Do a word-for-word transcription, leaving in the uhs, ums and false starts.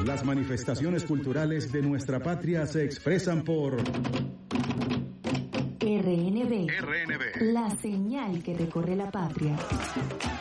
Las manifestaciones culturales de nuestra patria se expresan por R N B, R N B, la señal que recorre la patria.